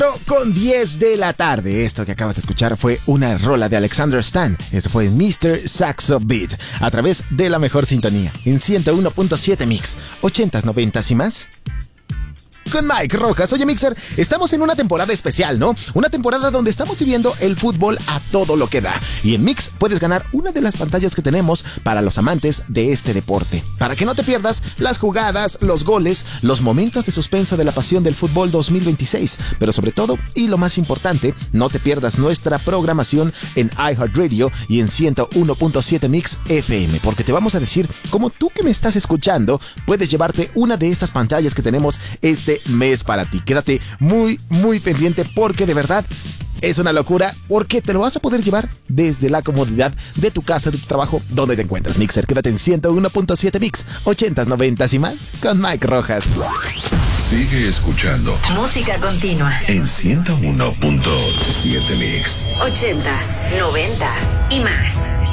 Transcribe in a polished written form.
4:10 de la tarde. Esto que acabas de escuchar fue una rola de Alexander Stan. Esto fue Mr. Saxo Beat a través de la mejor sintonía en 101.7 Mix, 80s, 90s y más. Con Mike Rojas. Oye, Mixer, estamos en una temporada especial, ¿no? Una temporada donde estamos viviendo el fútbol a todo lo que da. Y en Mix puedes ganar una de las pantallas que tenemos para los amantes de este deporte. Para que no te pierdas las jugadas, los goles, los momentos de suspenso de la pasión del fútbol 2026. Pero sobre todo, y lo más importante, no te pierdas nuestra programación en iHeartRadio y en 101.7 Mix FM. Porque te vamos a decir cómo tú que me estás escuchando puedes llevarte una de estas pantallas que tenemos este mes para ti. Quédate muy pendiente porque de verdad es una locura, porque te lo vas a poder llevar desde la comodidad de tu casa, de tu trabajo, donde te encuentras. Mixer, quédate en 101.7 Mix, 80s, 90s y más con Mike Rojas. Sigue escuchando música continua en 101.7 Mix, 80s, 90s y más.